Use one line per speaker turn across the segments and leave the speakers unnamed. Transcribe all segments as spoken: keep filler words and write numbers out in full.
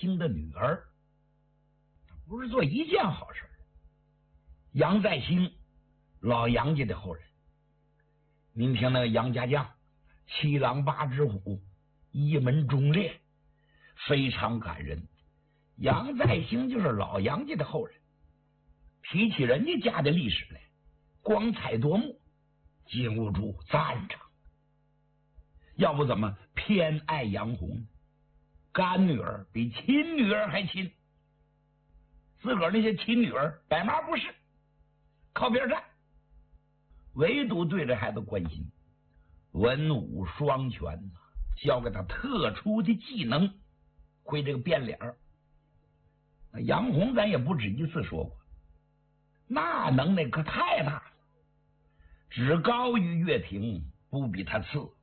兴的女儿，不是做一件好事。杨再兴，老杨家的后人。您听那个杨家将，七郎八只虎，一门忠烈，非常感人。杨再兴就是老杨家的后人，提起人家家的历史来，光彩夺目，金兀术赞赏。要不怎么偏爱杨红呢？干女儿比亲女儿还亲，自个儿那些亲女儿百嘛不是，靠边站，唯独对这孩子关心，文武双全呐，教给他特殊的技能，会这个变脸儿。杨红咱也不止一次说过，那能耐可太大了，只高于岳霆，不比他次。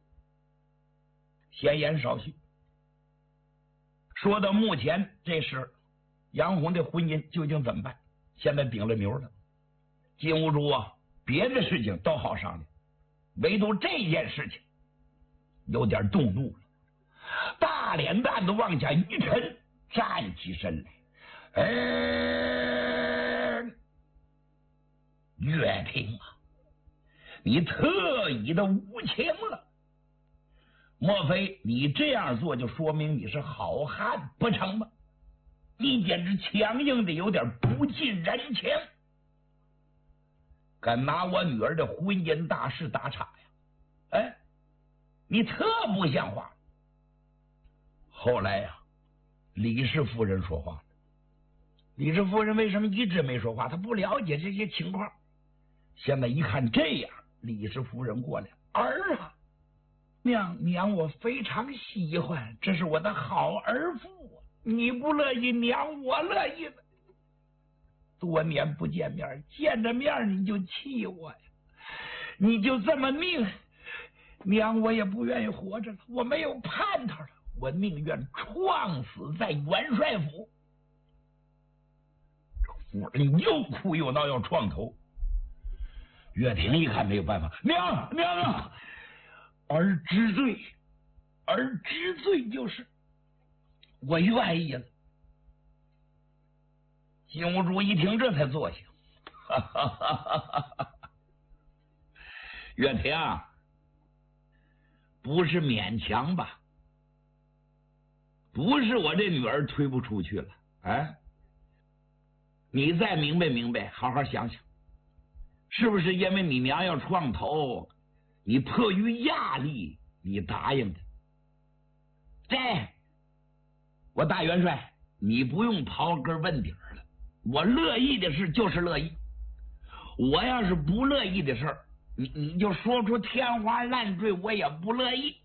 闲言少叙，说到目前这时，杨红的婚姻究竟怎么办？现在顶了牛了。金兀术啊，别的事情都好商量，唯独这件事情有点动怒了，大脸蛋子往下一沉，站起身来。呃，岳霆啊，你特意的无情了。莫非你这样做就说明你是好汉不成吗？你简直强硬的有点不近人情，敢拿我女儿的婚姻大事打岔呀！哎，你特不像话。后来呀、啊，李氏夫人说话了。李氏夫人为什么一直没说话？她不了解这些情况。现在一看这样，李氏夫人过来，儿啊，娘娘我非常喜欢，这是我的好儿妇啊，你不乐意，娘我乐意的。多年不见面，见着面你就气我呀，你就这么命，娘我也不愿意活着了，我没有盼头了，我宁愿撞死在元帅府。夫人又哭又闹要撞头。岳霆一看没有办法，娘娘啊，儿知罪，儿知罪就是我愿意了。金兀术一听这才坐下，哈哈哈哈哈！岳霆，不是勉强吧？不是我这女儿推不出去了，哎，你再明白明白，好好想想，是不是因为你娘要创头，你迫于压力，你答应的？这，我大元帅，你不用刨根问底儿了。我乐意的事就是乐意，我要是不乐意的事儿，你你就说出天花乱坠，我也不乐意。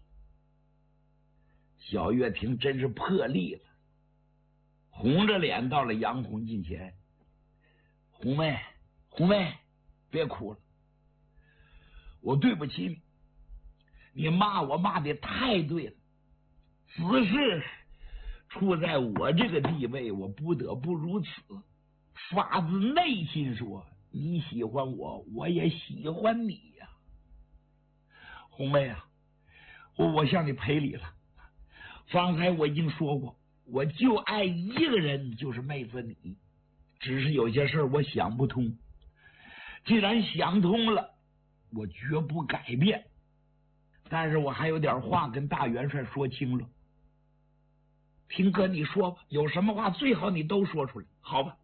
小岳霆真是破例了，红着脸到了杨红近前。红妹，红妹，别哭了，我对不起你，你骂我骂的太对了，此事处在我这个地位，我不得不如此。发自内心说，你喜欢我，我也喜欢你呀、啊。红妹啊，我我向你赔礼了。方才我已经说过，我就爱一个人，就是妹子你。只是有些事我想不通，既然想通了，我绝不改变。但是我还有点话跟大元帅说清了。听哥你说吧，有什么话最好你都说出来，好吧？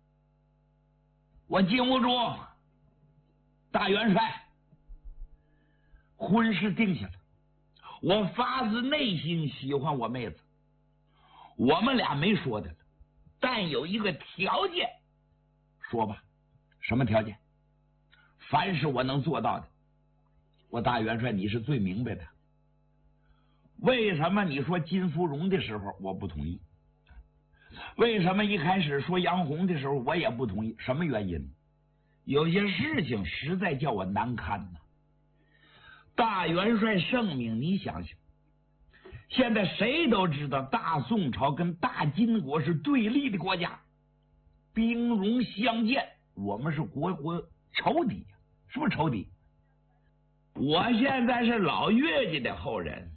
我金兀术，大元帅，婚事定下了，我发自内心喜欢我妹子，我们俩没说的了，但有一个条件。说吧，什么条件？凡是我能做到的。我大元帅你是最明白的。为什么你说金芙蓉的时候我不同意？为什么一开始说杨红的时候我也不同意？什么原因？有些事情实在叫我难堪呐、啊。大元帅圣明，你想想，现在谁都知道大宋朝跟大金国是对立的国家，兵戎相见，我们是国国仇敌呀，是不是仇敌？我现在是老岳家的后人，